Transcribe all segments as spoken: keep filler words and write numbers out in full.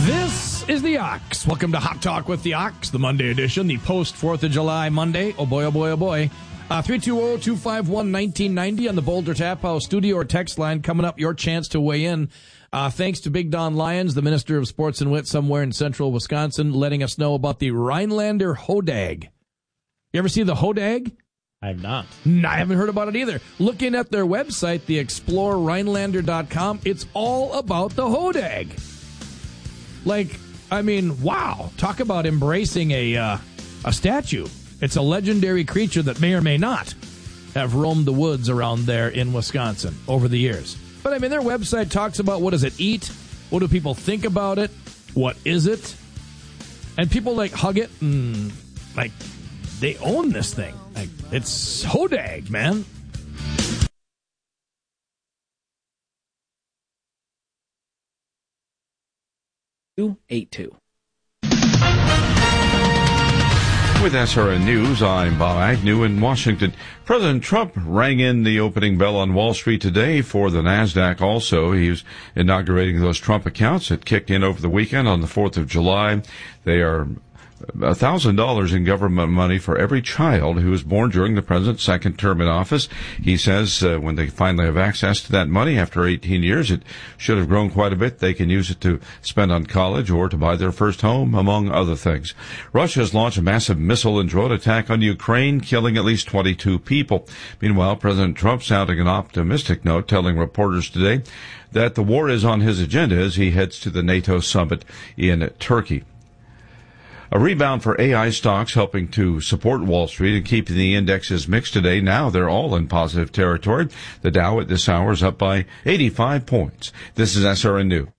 This is the Ox. Welcome to Hot Talk with the Ox, the Monday edition, the post fourth of July Monday. Oh boy, oh boy, oh boy. Uh, three two zero, two five one, one nine nine zero on the Boulder Tap House studio or text line. Coming up, your chance to weigh in. Uh, thanks to Big Don Lyons, the Minister of Sports and Wit somewhere in central Wisconsin, letting us know about the Rhinelander Hodag. You ever see the Hodag? I have not. No, I haven't heard about it either. Looking at their website, the explore rhinelander dot com, it's all about the Hodag. Like, I mean, wow. Talk about embracing a uh, a statue. It's a legendary creature that may or may not have roamed the woods around there in Wisconsin over the years. But, I mean, their website talks about what does it eat? What do people think about it? What is it? And people, like, hug it and, like, they own this thing. Like, it's Hodag, man. two eight two. With S R N News, I'm Bob Agnew in Washington. President Trump rang in the opening bell on Wall Street today for the NASDAQ also. He was inaugurating those Trump accounts that kicked in over the weekend on the fourth of July. They are one thousand dollars in government money for every child who was born during the president's second term in office. He says uh, when they finally have access to that money after eighteen years, it should have grown quite a bit. They can use it to spend on college or to buy their first home, among other things. Russia has launched a massive missile and drone attack on Ukraine, killing at least twenty-two people. Meanwhile, President Trump sounding an optimistic note, telling reporters today that the war is on his agenda as he heads to the NATO summit in Turkey. A rebound for A I stocks helping to support Wall Street and keeping the indexes mixed today. Now they're all in positive territory. The Dow at this hour is up by eighty-five points. This is S R N News.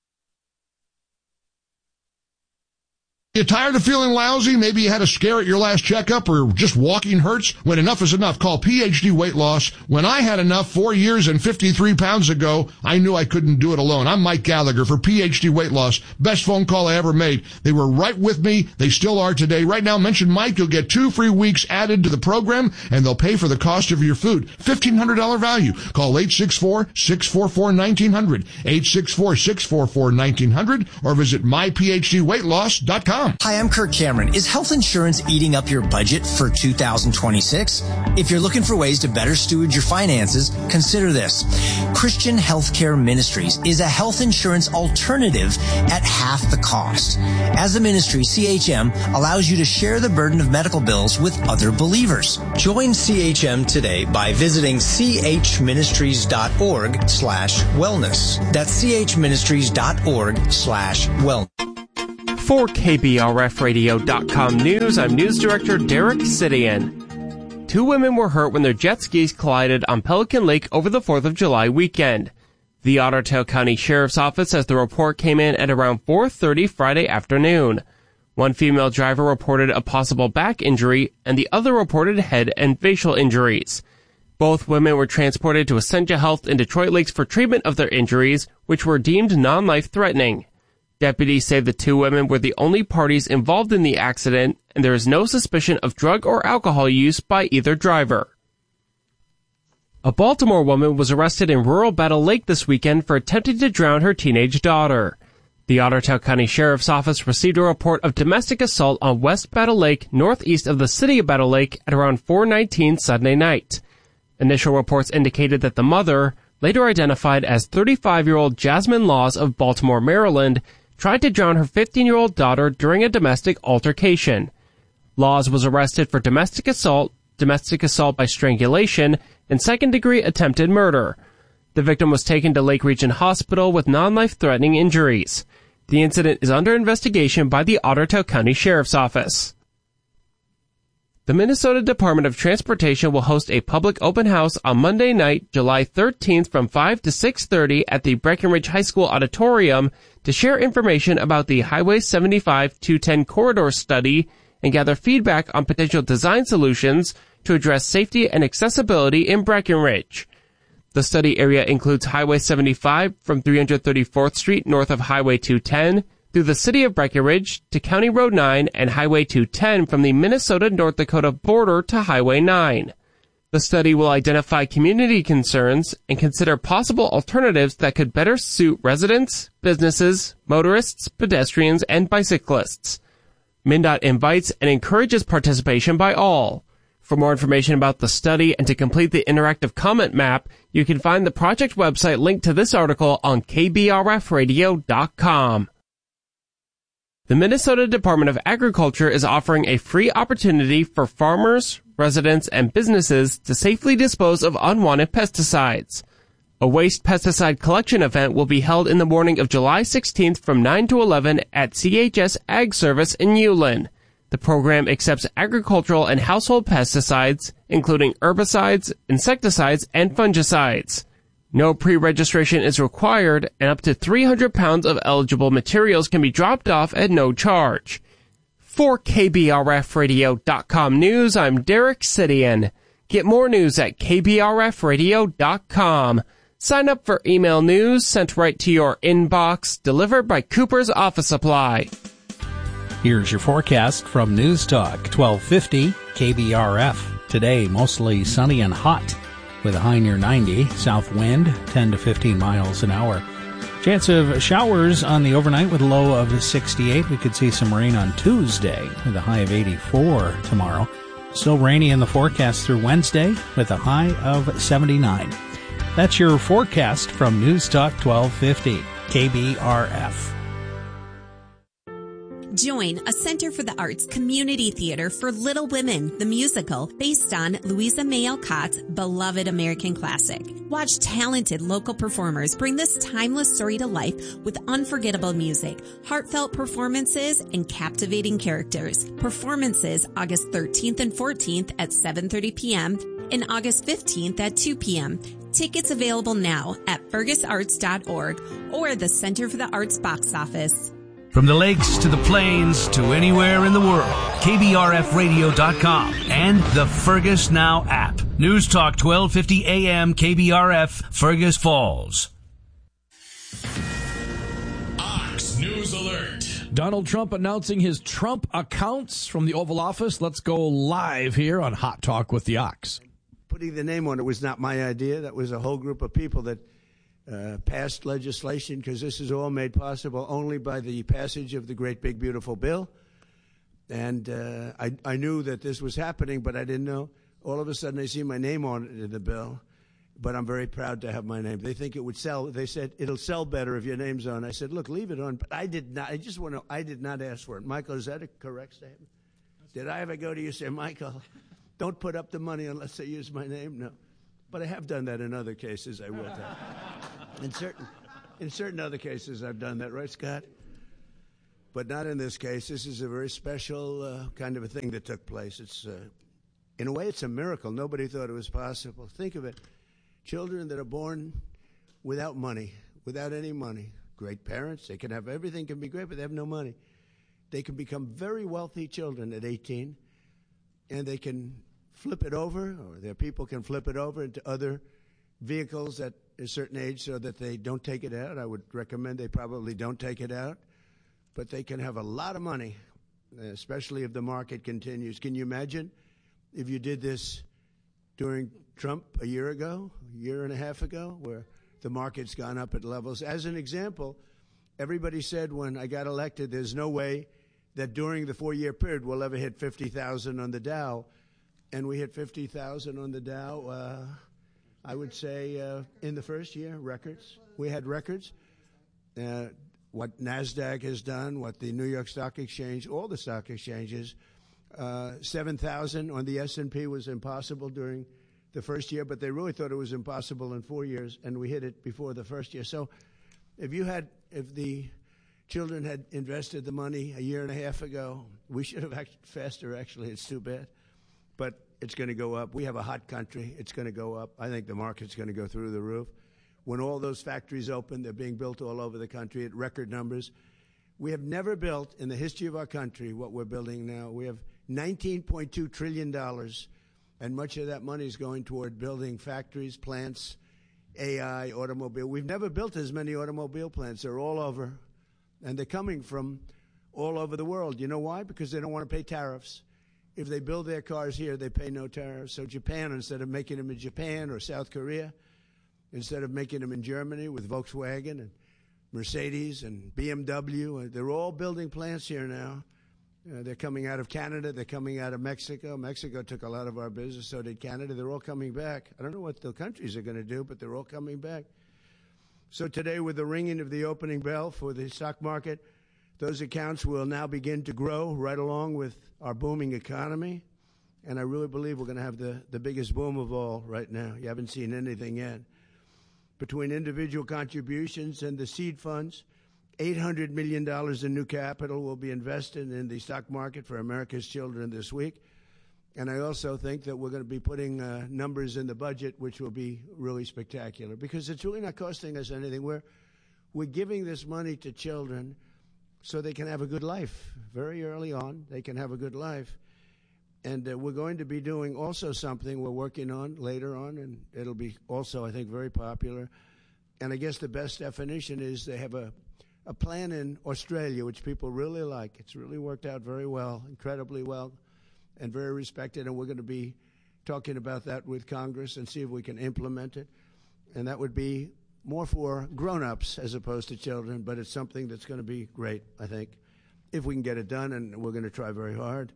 You tired of feeling lousy? Maybe you had a scare at your last checkup or just walking hurts? When enough is enough, call P H D Weight Loss. When I had enough four years and fifty-three pounds ago, I knew I couldn't do it alone. I'm Mike Gallagher for P H D Weight Loss. Best phone call I ever made. They were right with me. They still are today. Right now, mention Mike. You'll get two free weeks added to the program, and they'll pay for the cost of your food. fifteen hundred dollars value. Call eight six four, six four four, one nine zero zero, eight six four, six four four, one nine zero zero, or visit my p h d weight loss dot com. Hi, I'm Kirk Cameron. Is health insurance eating up your budget for two thousand twenty-six? If you're looking for ways to better steward your finances, consider this. Christian Healthcare Ministries is a health insurance alternative at half the cost. As a ministry, C H M allows you to share the burden of medical bills with other believers. Join C H M today by visiting chministries.org slash wellness. That's chministries.org slash wellness. For K B R F radio dot com News, I'm News Director Derek Sidian. Two women were hurt when their jet skis collided on Pelican Lake over the fourth of July weekend. The Otter Tail County Sheriff's Office says the report came in at around four thirty Friday afternoon. One female driver reported a possible back injury, and the other reported head and facial injuries. Both women were transported to Essentia Health in Detroit Lakes for treatment of their injuries, which were deemed non-life-threatening. Deputies say the two women were the only parties involved in the accident, and there is no suspicion of drug or alcohol use by either driver. A Baltimore woman was arrested in rural Battle Lake this weekend for attempting to drown her teenage daughter. The Otter Tail County Sheriff's Office received a report of domestic assault on West Battle Lake, northeast of the city of Battle Lake, at around four nineteen Sunday night. Initial reports indicated that the mother, later identified as thirty-five-year-old Jasmine Laws of Baltimore, Maryland, tried to drown her fifteen-year-old daughter during a domestic altercation. Laws was arrested for domestic assault, domestic assault by strangulation, and second-degree attempted murder. The victim was taken to Lake Region Hospital with non-life-threatening injuries. The incident is under investigation by the Otter Tail County Sheriff's Office. The Minnesota Department of Transportation will host a public open house on Monday night, July thirteenth from five to six thirty at the Breckenridge High School Auditorium to share information about the Highway seventy-five two ten corridor study and gather feedback on potential design solutions to address safety and accessibility in Breckenridge. The study area includes Highway seventy-five from three hundred thirty-fourth Street north of Highway two ten through the city of Breckenridge to County Road nine and Highway two ten from the Minnesota-North Dakota border to Highway nine. The study will identify community concerns and consider possible alternatives that could better suit residents, businesses, motorists, pedestrians, and bicyclists. MnDOT invites and encourages participation by all. For more information about the study and to complete the interactive comment map, you can find the project website linked to this article on K B R F radio dot com. The Minnesota Department of Agriculture is offering a free opportunity for farmers, residents, and businesses to safely dispose of unwanted pesticides. A waste pesticide collection event will be held in the morning of July sixteenth from nine to eleven at C H S Ag Service in Ulen. The program accepts agricultural and household pesticides, including herbicides, insecticides, and fungicides. No pre-registration is required, and up to three hundred pounds of eligible materials can be dropped off at no charge. For K B R F radio dot com News, I'm Derek Sidian. Get more news at K B R F radio dot com. Sign up for email news sent right to your inbox, delivered by Cooper's Office Supply. Here's your forecast from News Talk twelve fifty K B R F. Today, mostly sunny and hot with a high near ninety, south wind ten to fifteen miles an hour. Chance of showers on the overnight with a low of sixty-eight. We could see some rain on Tuesday with a high of eighty-four tomorrow. Still rainy in the forecast through Wednesday with a high of seventy-nine. That's your forecast from News Talk twelve fifty K B R F. Join a Center for the Arts community theater for Little Women, the musical, based on Louisa May Alcott's beloved American classic. Watch talented local performers bring this timeless story to life with unforgettable music, heartfelt performances, and captivating characters. Performances August thirteenth and fourteenth at seven thirty p.m. and August fifteenth at two p.m. Tickets available now at fergus arts dot org or the Center for the Arts box office. From the lakes to the plains to anywhere in the world, K B R F radio dot com and the Fergus Now app. News Talk twelve fifty A M K B R F, Fergus Falls. Ox News Alert. Donald Trump announcing his Trump accounts from the Oval Office. Let's go live here on Hot Talk with the Ox. Putting the name on it was not my idea. That was a whole group of people that Uh, passed legislation, because this is all made possible only by the passage of the great big beautiful bill. And uh, I, I knew that this was happening, but I didn't know. All of a sudden I see my name on it in the bill, but I'm very proud to have my name. They think it would sell. They said it'll sell better if your name's on. I said, look, leave it on. But I did not. I just want to. I did not ask for it. Michael, is that a correct statement? Did I ever go to you and say, Michael, don't put up the money unless they use my name? No. But I have done that in other cases. I will tell you. In certain, in certain other cases, I've done that, right, Scott? But not in this case. This is a very special uh, kind of a thing that took place. It's, uh, in a way, it's a miracle. Nobody thought it was possible. Think of it. Children that are born without money, without any money. Great parents. They can have everything can be great, but they have no money. They can become very wealthy children at eighteen, and they can flip it over, or their people can flip it over into other vehicles at a certain age so that they don't take it out. I would recommend they probably don't take it out. But they can have a lot of money, especially if the market continues. Can you imagine if you did this during Trump a year ago, a year and a half ago, where the market's gone up at levels? As an example, everybody said when I got elected, there's no way that during the four-year period we'll ever hit fifty thousand on the Dow. And we hit fifty thousand on the Dow, uh, I would say, uh, in the first year, records. We had records. Uh, what NASDAQ has done, what the New York Stock Exchange, all the stock exchanges, uh, seven thousand on the S and P was impossible during the first year, but they really thought it was impossible in four years, and we hit it before the first year. So if you had, if the children had invested the money a year and a half ago, we should have acted faster, actually. It's too bad. But it's going to go up. We have a hot country. It's going to go up. I think the market's going to go through the roof. When all those factories open, they're being built all over the country at record numbers. We have never built in the history of our country what we're building now. We have nineteen point two trillion dollars, and much of that money is going toward building factories, plants, A I, automobile. We've never built as many automobile plants. They're all over, and they're coming from all over the world. You know why? Because they don't want to pay tariffs. if they build their cars here, they pay no tariffs. So Japan, instead of making them in Japan or South Korea, instead of making them in Germany with Volkswagen and Mercedes and B M W, they're all building plants here now. Uh, they're coming out of Canada. They're coming out of Mexico. Mexico took a lot of our business. So did Canada. They're all coming back. I don't know what the countries are going to do, but they're all coming back. So today, with the ringing of the opening bell for the stock market, those accounts will now begin to grow right along with our booming economy. And I really believe we're going to have the, the biggest boom of all right now. You haven't seen anything yet. Between individual contributions and the seed funds, eight hundred million dollars in new capital will be invested in the stock market for America's children this week. And I also think that we're going to be putting uh, numbers in the budget, which will be really spectacular, because it's really not costing us anything. We're, we're giving this money to children so they can have a good life. Very early on, they can have a good life. And uh, we're going to be doing also something we're working on later on, and it'll be also, I think, very popular. And I guess the best definition is they have a a plan in Australia, which people really like. It's really worked out very well, incredibly well, and very respected. And we're going to be talking about that with Congress and see if we can implement it. And that would be more for grown-ups as opposed to children, but it's something that's going to be great, I think, if we can get it done, and we're going to try very hard.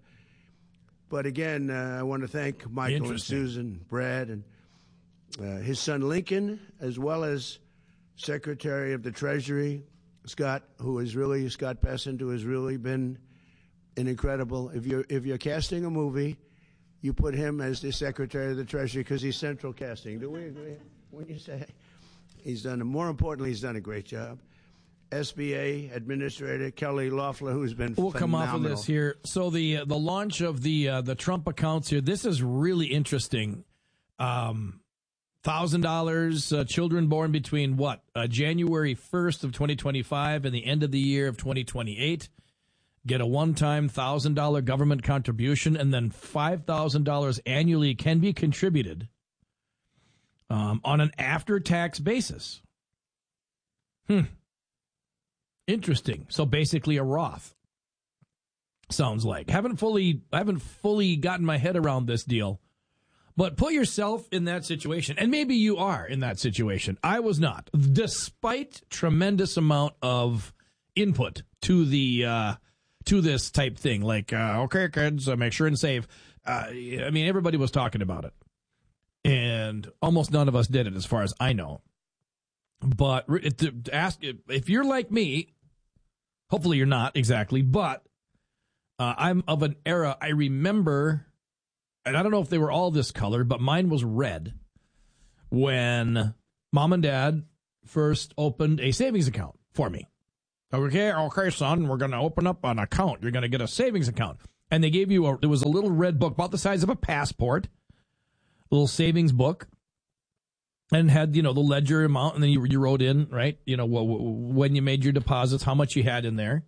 But again, uh, I want to thank Michael and Susan, Brad, and uh, his son Lincoln, as well as Secretary of the Treasury, Scott, who is really, Scott Bessent, who has really been an incredible, if you're, if you're casting a movie, you put him as the Secretary of the Treasury because he's central casting. Do we agree? When you say he's done, more importantly, he's done a great job. S B A Administrator Kelly Loeffler, who's been we'll phenomenal. Come off of this here. So the uh, the launch of the uh, the Trump accounts here, this is really interesting. Um, Thousand uh, dollars, children born between what uh, January first of twenty twenty-five and the end of the year of twenty twenty-eight get a one-time thousand dollar government contribution, and then five thousand dollars annually can be contributed um, on an after-tax basis. Hmm. Interesting. So basically a Roth. Sounds like. Haven't fully, I haven't fully gotten my head around this deal. But put yourself in that situation, and maybe you are in that situation. I was not, despite tremendous amount of input to the uh, to this type thing. Like, uh, okay, kids, uh, make sure and save. Uh, I mean, everybody was talking about it, and almost none of us did it, as far as I know. But to ask if you're like me, hopefully you're not exactly, but uh, I'm of an era I remember. And I don't know if they were all this color, but mine was red when mom and dad first opened a savings account for me. Okay, okay, son, we're going to open up an account. You're going to get a savings account. And they gave you, a, there was a little red book about the size of a passport, a little savings book, and had, you know, the ledger amount, and then you, you wrote in, right, you know, when you made your deposits, how much you had in there.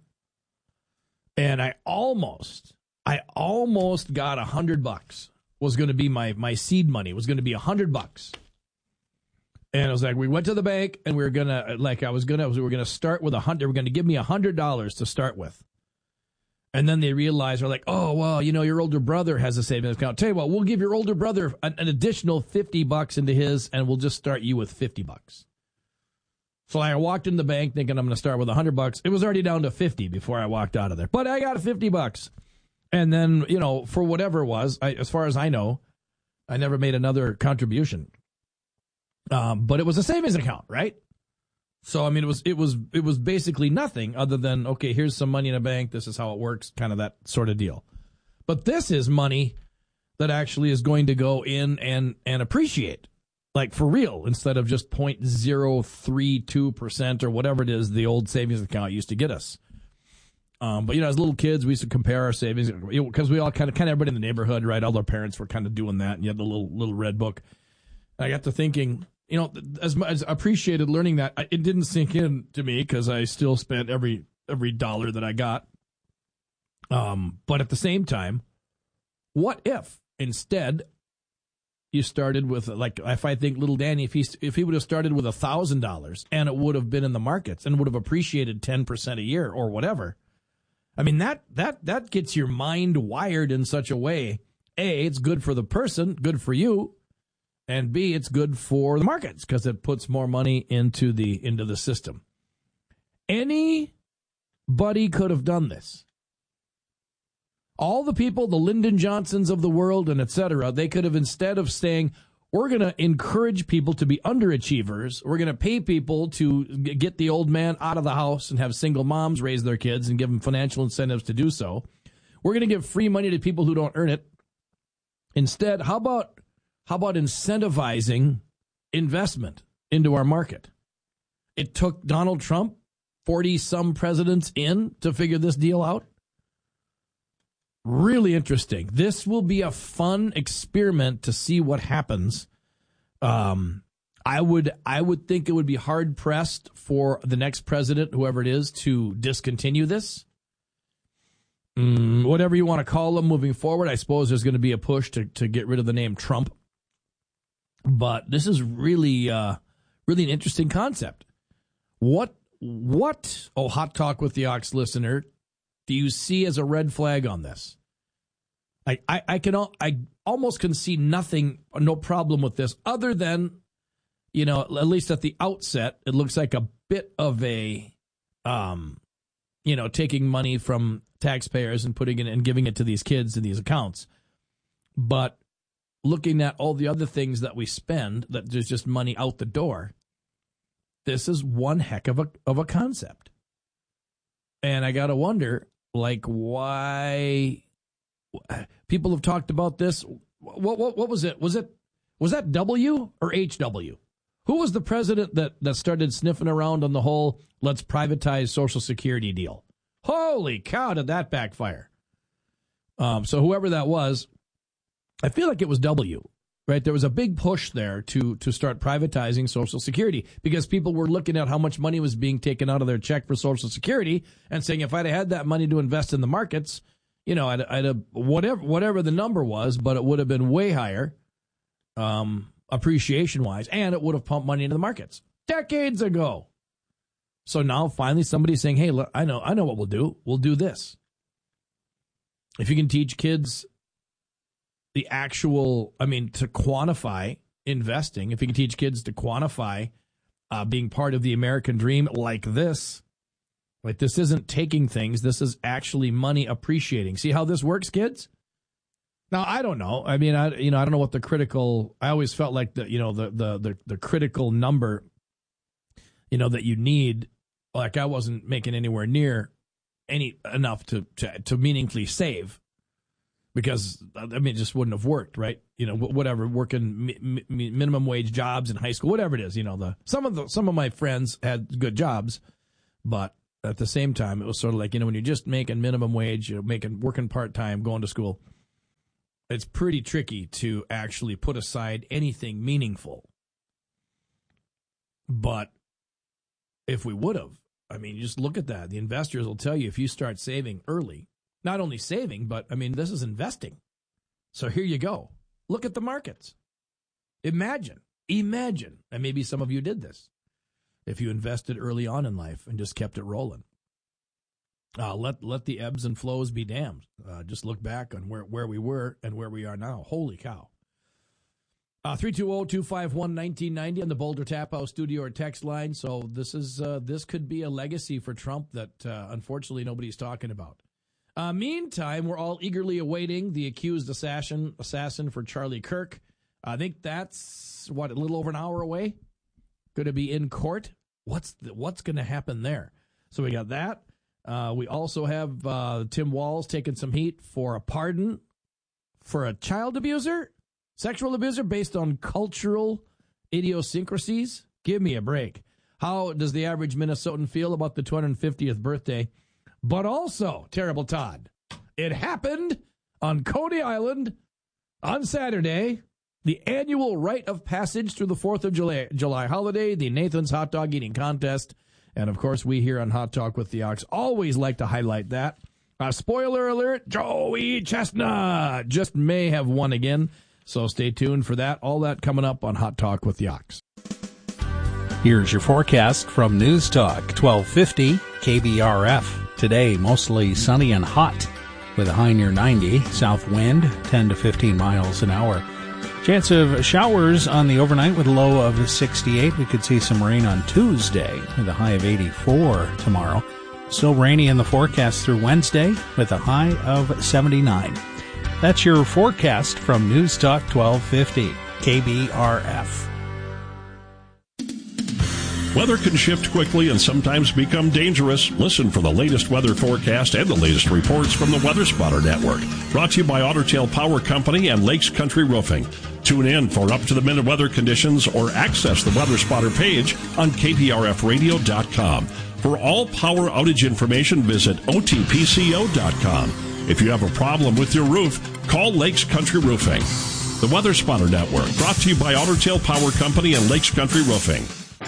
And I almost... I almost got a hundred bucks was going to be my, my seed money. It was going to be a hundred bucks. And I was like, we went to the bank and we were going to, like I was going to, we were going to start with a hundred. They were going to give me a hundred dollars to start with. And then they realized, they're like, oh, well, you know, your older brother has a savings account. Tell you what, we'll give your older brother an, an additional fifty bucks into his, and we'll just start you with fifty bucks. So I walked in the bank thinking I'm going to start with a hundred bucks. It was already down to fifty before I walked out of there, but I got fifty bucks. And then, you know, for whatever it was, I, as far as I know, I never made another contribution. Um, but it was a savings account, right? So, I mean, it was it was it was basically nothing other than, okay, here's some money in a bank. This is how it works, kind of that sort of deal. But this is money that actually is going to go in and, and appreciate, like for real, instead of just zero point zero three two percent or whatever it is the old savings account used to get us. Um, but, you know, as little kids, we used to compare our savings because we all kind of, kind of everybody in the neighborhood, right? All our parents were kind of doing that. And you had the little, little red book. And I got to thinking, you know, as much as I appreciated learning that, it didn't sink in to me because I still spent every, every dollar that I got. Um, but at the same time, what if instead you started with, like, if I think little Danny, if he, if he would have started with a thousand dollars and it would have been in the markets and would have appreciated ten percent a year or whatever, I mean, that that that gets your mind wired in such a way. A, it's good for the person, good for you, and B, it's good for the markets because it puts more money into the into the system. Anybody could have done this. All the people, the Lyndon Johnsons of the world and et cetera, they could have, instead of saying, we're going to encourage people to be underachievers, we're going to pay people to get the old man out of the house and have single moms raise their kids and give them financial incentives to do so. We're going to give free money to people who don't earn it. Instead, how about how about incentivizing investment into our market? It took Donald Trump forty-some presidents in to figure this deal out. Really interesting. This will be a fun experiment to see what happens. Um, I would I would think it would be hard pressed for the next president, whoever it is, to discontinue this. Mm, whatever you want to call them moving forward, I suppose there's going to be a push to, to get rid of the name Trump. But this is really uh, really an interesting concept. What what oh Hot Talk with the Ox listener do you see as a red flag on this? I, I, I can I almost can see nothing, no problem with this, other than, you know, at least at the outset, it looks like a bit of a, um, you know, taking money from taxpayers and putting it and giving it to these kids in these accounts. But looking at all the other things that we spend, that there's just money out the door, this is one heck of a of a concept. And I got to wonder, like, why people have talked about this. What, what what was it? Was it was that W or H W? Who was the president that, that started sniffing around on the whole let's privatize Social Security deal? Holy cow, did that backfire? Um, so whoever that was, I feel like it was W, right? There was a big push there to to start privatizing Social Security because people were looking at how much money was being taken out of their check for Social Security and saying, if I'd had that money to invest in the markets, you know, I'd, I'd have whatever whatever the number was, but it would have been way higher, um, appreciation wise, and it would have pumped money into the markets decades ago. So now finally somebody's saying, hey, look, I know, I know what we'll do. We'll do this. If you can teach kids the actual, I mean, to quantify investing, if you can teach kids to quantify uh, being part of the American dream like this, like this isn't taking things, this is actually money appreciating. See how this works, kids? Now, I don't know. I mean, I you know, I don't know what the critical, I always felt like the, you know, the the the, the critical number, you know, that you need, like I wasn't making anywhere near any enough to to, to meaningfully save. Because, I mean, it just wouldn't have worked, right? You know, whatever, working mi- mi- minimum wage jobs in high school, whatever it is, you know, the some of the some of my friends had good jobs, but at the same time, it was sort of like, you know, when you're just making minimum wage, you're making working part time, going to school, it's pretty tricky to actually put aside anything meaningful. But if we would have, I mean, you just look at that. The investors will tell you if you start saving early. Not only saving, but, I mean, this is investing. So here you go. Look at the markets. Imagine, imagine, and maybe some of you did this, if you invested early on in life and just kept it rolling. Uh, let let the ebbs and flows be damned. Uh, just look back on where, where we were and where we are now. Holy cow. Uh, three two zero, two five one, one nine nine zero on the Boulder Tap House studio or text line. So this is uh, this could be a legacy for Trump that, uh, unfortunately, nobody's talking about. Uh, meantime, we're all eagerly awaiting the accused assassin assassin for Charlie Kirk. I think that's, what, a little over an hour away? Going to be in court. What's the, what's going to happen there? So we got that. Uh, we also have uh, Tim Walz taking some heat for a pardon for a child abuser, sexual abuser based on cultural idiosyncrasies. Give me a break. How does the average Minnesotan feel about the two hundred fiftieth birthday? But also, Terrible Todd, it happened on Coney Island on Saturday, the annual rite of passage through the fourth of July, July holiday, the Nathan's Hot Dog Eating Contest. And, of course, we here on Hot Talk with the Ox always like to highlight that. Uh, spoiler alert, Joey Chestnut just may have won again. So stay tuned for that. All that coming up on Hot Talk with the Ox. Here's your forecast from News Talk twelve fifty K B R F. Today, mostly sunny and hot with a high near ninety. South wind, ten to fifteen miles an hour. Chance of showers on the overnight with a low of sixty-eight. We could see some rain on Tuesday with a high of eighty-four tomorrow. Still rainy in the forecast through Wednesday with a high of seventy-nine. That's your forecast from News Talk twelve fifty, K B R F. Weather can shift quickly and sometimes become dangerous. Listen for the latest weather forecast and the latest reports from the Weather Spotter Network. Brought to you by Otter Tail Power Company and Lakes Country Roofing. Tune in for up-to-the-minute weather conditions or access the Weather Spotter page on K B R F radio dot com. For all power outage information, visit O T P C O dot com. If you have a problem with your roof, call Lakes Country Roofing. The Weather Spotter Network, brought to you by Otter Tail Power Company and Lakes Country Roofing.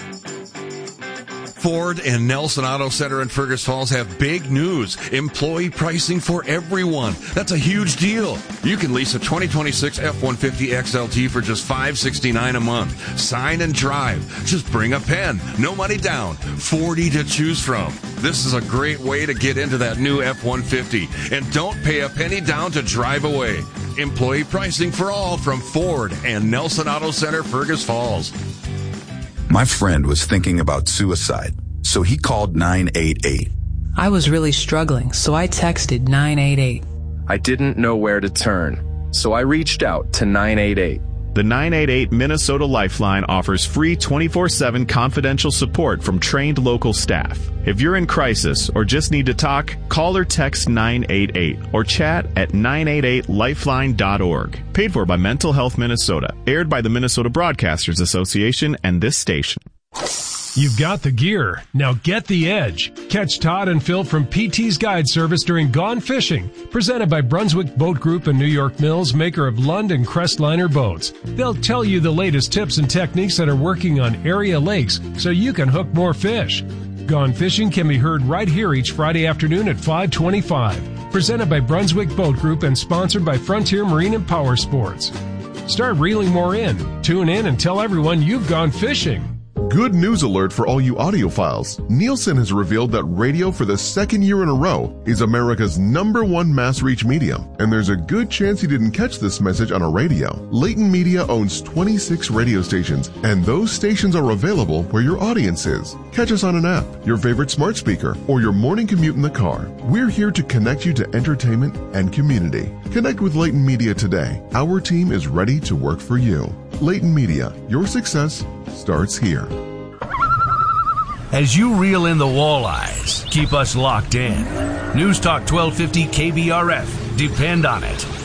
Ford and Nelson Auto Center in Fergus Falls have big news. Employee pricing for everyone. That's a huge deal. You can lease a twenty twenty-six F one fifty X L T for just five hundred sixty-nine dollars a month. Sign and drive. Just bring a pen. No money down. forty to choose from. This is a great way to get into that new F one fifty. And don't pay a penny down to drive away. Employee pricing for all from Ford and Nelson Auto Center, Fergus Falls. My friend was thinking about suicide, so he called nine eight eight. I was really struggling, so I texted nine eight eight. I didn't know where to turn, so I reached out to nine eight eight. The nine eight eight Minnesota Lifeline offers free twenty-four seven confidential support from trained local staff. If you're in crisis or just need to talk, call or text nine eight eight or chat at nine eight eight lifeline dot org. Paid for by Mental Health Minnesota. Aired by the Minnesota Broadcasters Association and this station. You've got the gear. Now get the edge. Catch Todd and Phil from P T's Guide Service during Gone Fishing, presented by Brunswick Boat Group and New York Mills, maker of Lund and Crestliner boats. They'll tell you the latest tips and techniques that are working on area lakes so you can hook more fish. Gone Fishing can be heard right here each Friday afternoon at five twenty-five. Presented by Brunswick Boat Group and sponsored by Frontier Marine and Power Sports. Start reeling more in. Tune in and tell everyone you've gone fishing. Good news alert for all you audiophiles. Nielsen has revealed that radio for the second year in a row is America's number one mass reach medium. And there's a good chance you didn't catch this message on a radio. Leighton Media owns twenty-six radio stations, and those stations are available where your audience is. Catch us on an app, your favorite smart speaker, or your morning commute in the car. We're here to connect you to entertainment and community. Connect with Leighton Media today. Our team is ready to work for you. Leighton Media, your success starts here. As you reel in the walleyes, keep us locked in. News Talk twelve fifty K B R F. Depend on it.